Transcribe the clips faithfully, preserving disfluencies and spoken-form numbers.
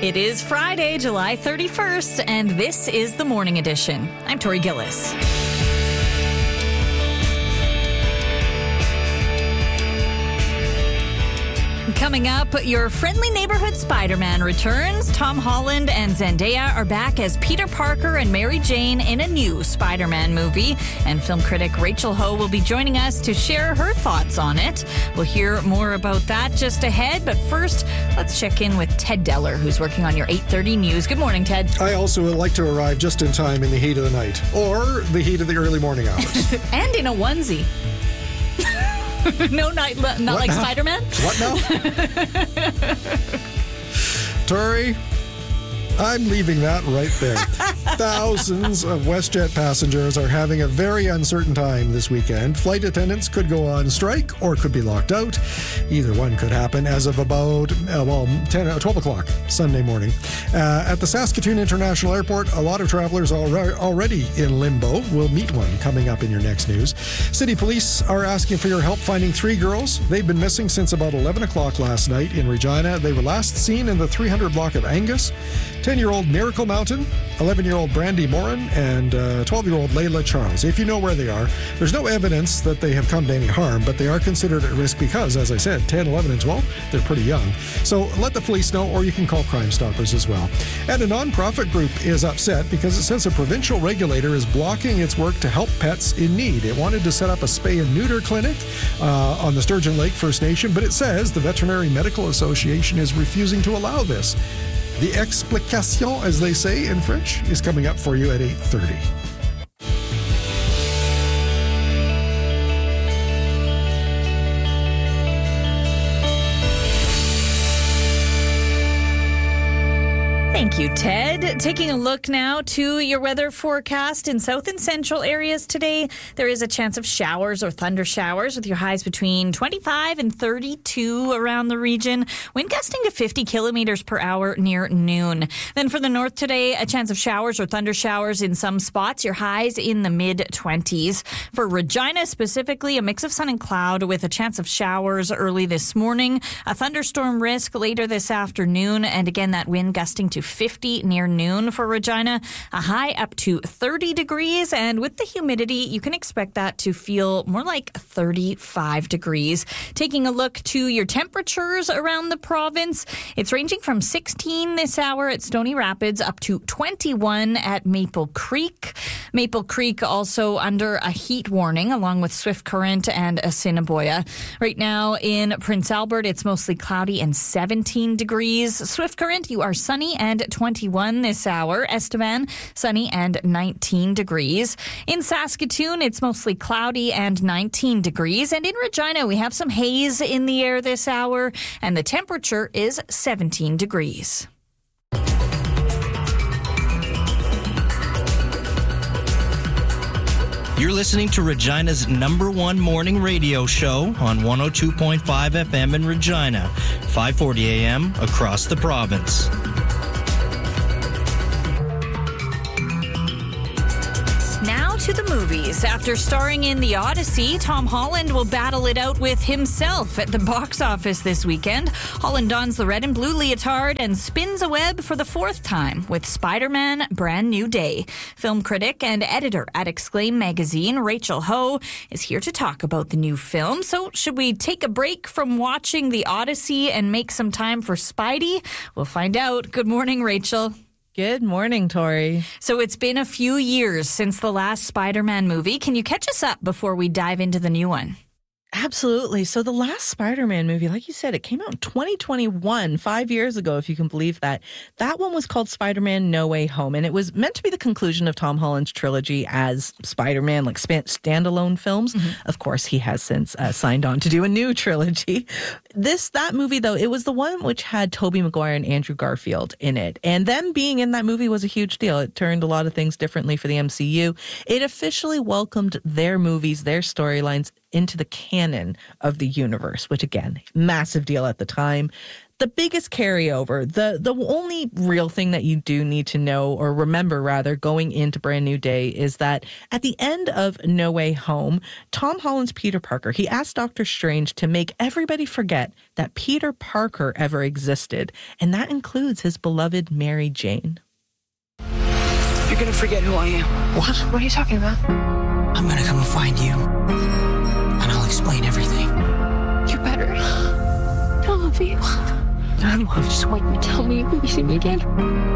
It is Friday, July thirty-first, and this is the Morning Edition. I'm Tori Gillis. Coming up, your friendly neighborhood Spider-Man returns. Tom Holland and Zendaya are back as Peter Parker and Mary Jane in a new Spider-Man movie. And film critic Rachel Ho will be joining us to share her thoughts on it. We'll hear more about that just ahead. But first, let's check in with Ted Deller, who's working on your eight thirty news. Good morning, Ted. I also would like to arrive just in time in the heat of the night or the heat of the early morning hours. And in a onesie. No, not, not like now? Spider-Man? What now? Tori, I'm leaving that right there. Thousands of WestJet passengers are having a very uncertain time this weekend. Flight attendants could go on strike or could be locked out. Either one could happen as of about, uh, well, ten, twelve o'clock Sunday morning. Uh, at the Saskatoon International Airport, a lot of travelers are already in limbo. We'll meet one coming up in your next news. City police are asking for your help finding three girls. They've been missing since about eleven o'clock last night in Regina. They were last seen in the three hundred block of Angus. ten-year-old Miracle Mountain, eleven-year-old Brandy Morin, and uh, twelve-year-old Layla Charles. If you know where they are, there's no evidence that they have come to any harm, but they are considered at risk because, as I said, ten, eleven, and twelve, they're pretty young. So let the police know, or you can call Crime Stoppers as well. And a nonprofit group is upset because it says a provincial regulator is blocking its work to help pets in need. It wanted to set up a spay and neuter clinic uh, on the Sturgeon Lake First Nation, but it says the Veterinary Medical Association is refusing to allow this. The explication, as they say in French, is coming up for you at eight thirty. Thank you, Ted. Taking a look now to your weather forecast in south and central areas today. There is a chance of showers or thunder showers with your highs between twenty-five and thirty-two around the region. Wind gusting to fifty kilometers per hour near noon. Then for the north today, a chance of showers or thunder showers in some spots. Your highs in the mid-twenties. For Regina specifically, a mix of sun and cloud with a chance of showers early this morning. A thunderstorm risk later this afternoon. And again, that wind gusting to fifty near noon for Regina, a high up to thirty degrees, and with the humidity, you can expect that to feel more like thirty-five degrees. Taking a look to your temperatures around the province, it's ranging from sixteen this hour at Stony Rapids up to twenty-one at Maple Creek. Maple Creek also under a heat warning along with Swift Current and Assiniboia. Right now in Prince Albert, it's mostly cloudy and seventeen degrees. Swift Current, you are sunny and twenty-one this hour. Estevan, sunny and nineteen degrees. In Saskatoon, it's mostly cloudy and nineteen degrees. And in Regina, we have some haze in the air this hour, and the temperature is seventeen degrees. You're listening to Regina's number one morning radio show on one oh two point five F M in Regina, five forty A M across the province. Now to the movies. After starring in The Odyssey, Tom Holland will battle it out with himself at the box office this weekend. Holland dons the red and blue leotard and spins a web for the fourth time with Spider-Man Brand New Day. Film critic and editor at Exclaim magazine, Rachel Ho, is here to talk about the new film. So should we take a break from watching The Odyssey and make some time for Spidey? We'll find out. Good morning, Rachel. Good morning, Tori. So it's been a few years since the last Spider-Man movie. Can you catch us up before we dive into the new one? Absolutely. So the last Spider-Man movie, like you said, it came out in twenty twenty-one, five years ago, if you can believe that. That one was called Spider-Man No Way Home, and it was meant to be the conclusion of Tom Holland's trilogy as Spider-Man, like standalone films. Mm-hmm. Of course, he has since uh, signed on to do a new trilogy. This, that movie, though, it was the one which had Tobey Maguire and Andrew Garfield in it. And them being in that movie was a huge deal. It turned a lot of things differently for the M C U. It officially welcomed their movies, their storylines into the canon of the universe, which again, massive deal at the time. the biggest carryover, the the only real thing that you do need to know or remember rather going into Brand New Day is that at the end of No Way Home, Tom Holland's Peter Parker, he asked Doctor Strange to make everybody forget that Peter Parker ever existed, and that includes his beloved Mary Jane. You're gonna forget who I am. What? What are you talking about? I'm gonna come and find you, and I'll explain everything. You better. I love you. I love. Just wait and tell me when you see me again.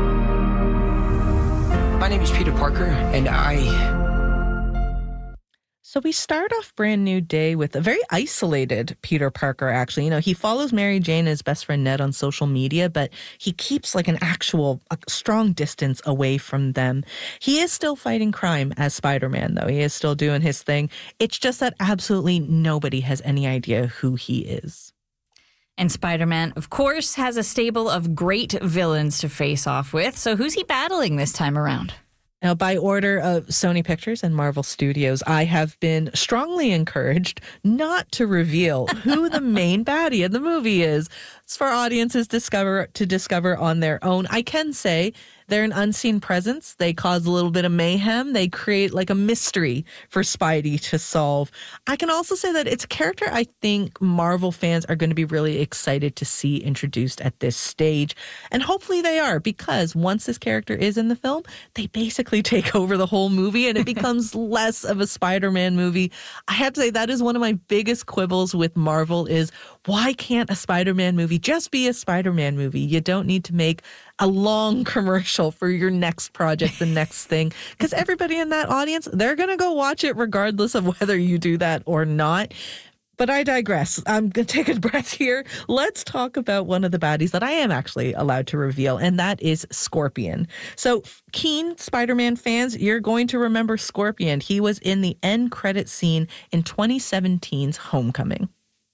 My name is Peter Parker, and I... So we start off Brand New Day with a very isolated Peter Parker, actually. You know, he follows Mary Jane and his best friend Ned on social media, but he keeps like an actual a strong distance away from them. He is still fighting crime as Spider-Man, though. He is still doing his thing. It's just that absolutely nobody has any idea who he is. And Spider-Man, of course, has a stable of great villains to face off with. So who's he battling this time around? Now, by order of Sony Pictures and Marvel Studios, I have been strongly encouraged not to reveal who the main baddie in the movie is. It's for audiences discover to discover on their own. I can say they're an unseen presence. They cause a little bit of mayhem. They create like a mystery for Spidey to solve. I can also say that it's a character I think Marvel fans are going to be really excited to see introduced at this stage. And hopefully they are, because once this character is in the film, they basically take over the whole movie and it becomes less of a Spider-Man movie. I have to say that is one of my biggest quibbles with Marvel is why can't a Spider-Man movie just be a Spider-Man movie? You don't need to make a long commercial for your next project, the next thing, because everybody in that audience, they're going to go watch it regardless of whether you do that or not. But I digress. I'm going to take a breath here. Let's talk about one of the baddies that I am actually allowed to reveal, and that is Scorpion. So, keen Spider-Man fans, you're going to remember Scorpion. He was in the end credit scene in twenty seventeen's Homecoming.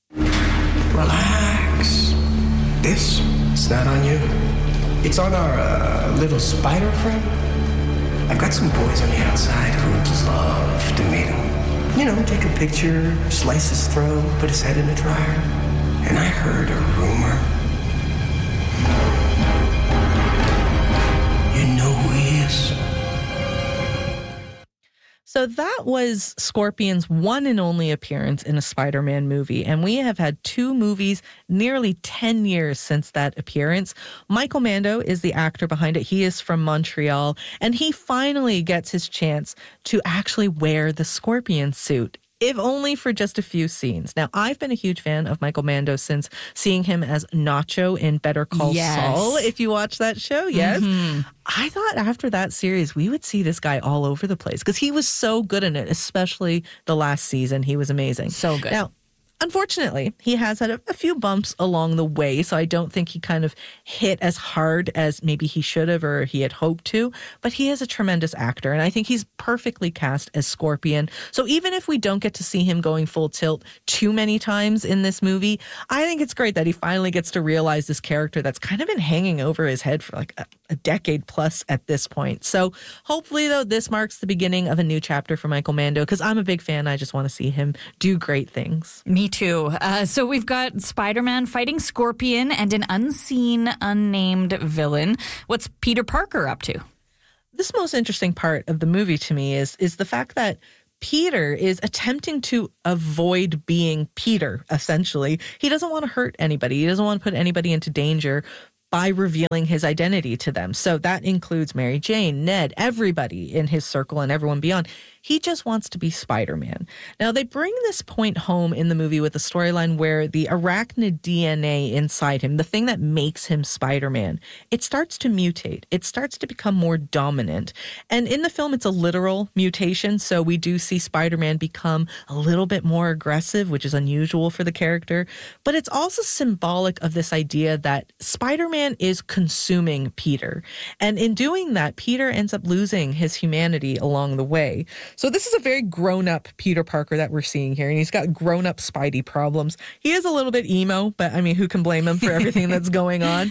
Relax. This, it's not on you. It's on our uh, little spider friend. I've got some boys on the outside who would just love to meet him. You know, take a picture, slice his throat, put his head in the dryer. And I heard a rumor. You know who he is? So that was Scorpion's one and only appearance in a Spider-Man movie. And we have had two movies nearly ten years since that appearance. Michael Mando is the actor behind it. He is from Montreal. And he finally gets his chance to actually wear the Scorpion suit, if only for just a few scenes. Now, I've been a huge fan of Michael Mando since seeing him as Nacho in Better Call Yes. Saul. If you watch that show, yes. Mm-hmm. I thought after that series, we would see this guy all over the place because he was so good in it, especially the last season. He was amazing. So good. Now, unfortunately, he has had a, a few bumps along the way, so I don't think he kind of hit as hard as maybe he should have or he had hoped to, but he is a tremendous actor, and I think he's perfectly cast as Scorpion. So even if we don't get to see him going full tilt too many times in this movie, I think it's great that he finally gets to realize this character that's kind of been hanging over his head for like a, a decade plus at this point. So hopefully, though, this marks the beginning of a new chapter for Michael Mando, because I'm a big fan. I just want to see him do great things. Me too. Uh, so we've got Spider-Man fighting Scorpion and an unseen, unnamed villain. What's Peter Parker up to? This most interesting part of the movie to me is is the fact that Peter is attempting to avoid being Peter, essentially. He doesn't want to hurt anybody. He doesn't want to put anybody into danger by revealing his identity to them. So that includes Mary Jane, Ned, everybody in his circle and everyone beyond. He just wants to be Spider-Man. Now, they bring this point home in the movie with a storyline where the arachnid D N A inside him, the thing that makes him Spider-Man, it starts to mutate. It starts to become more dominant. And in the film, it's a literal mutation. So we do see Spider-Man become a little bit more aggressive, which is unusual for the character. But it's also symbolic of this idea that Spider-Man is consuming Peter. And in doing that, Peter ends up losing his humanity along the way. So this is a very grown-up Peter Parker that we're seeing here, and he's got grown-up Spidey problems. He is a little bit emo, but I mean, who can blame him for everything that's going on?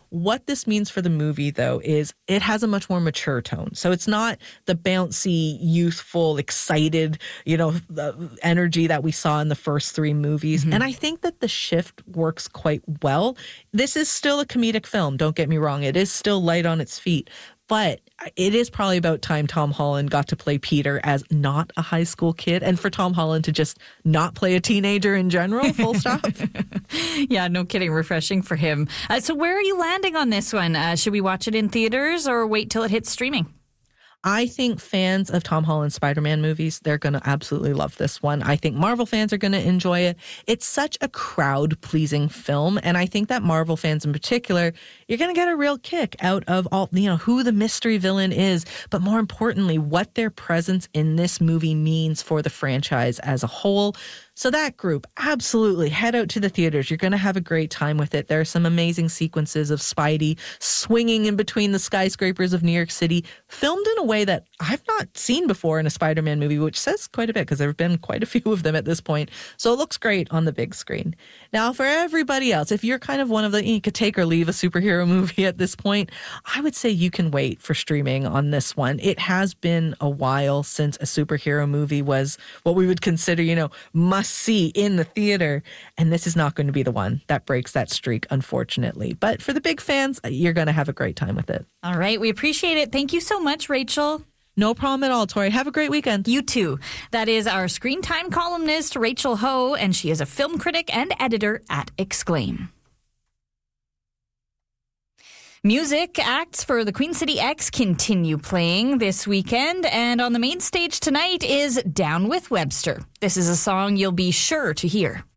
What this means for the movie, though, is it has a much more mature tone. So it's not the bouncy, youthful, excited, you know, the energy that we saw in the first three movies. Mm-hmm. And I think that the shift works quite well. This is still a comedic film, don't get me wrong. It is still light on its feet. But it is probably about time Tom Holland got to play Peter as not a high school kid, and for Tom Holland to just not play a teenager in general, full stop. Yeah, no kidding. Refreshing for him. Uh, so where are you landing on this one? Uh, should we watch it in theaters or wait till it hits streaming? I think fans of Tom Holland's Spider-Man movies, they're going to absolutely love this one. I think Marvel fans are going to enjoy it. It's such a crowd-pleasing film, and I think that Marvel fans in particular, you're going to get a real kick out of all, you know, who the mystery villain is, but more importantly, what their presence in this movie means for the franchise as a whole. So that group, absolutely, head out to the theaters. You're going to have a great time with it. There are some amazing sequences of Spidey swinging in between the skyscrapers of New York City, filmed in a way that I've not seen before in a Spider-Man movie, which says quite a bit because there have been quite a few of them at this point. So it looks great on the big screen. Now, for everybody else, if you're kind of one of the, you could take or leave a superhero movie at this point, I would say you can wait for streaming on this one. It has been a while since a superhero movie was what we would consider, you know, must see in the theater, and this is not going to be the one that breaks that streak, unfortunately. But for the big fans, you're going to have a great time with it. All right, we appreciate it. Thank you so much, Rachel. No problem at all, Tori. Have a great weekend. You too. That is our Screen Time columnist, Rachel Ho, and she is a film critic and editor at Exclaim. Music acts for the Queen City X continue playing this weekend, and on the main stage tonight is Down with Webster. This is a song you'll be sure to hear.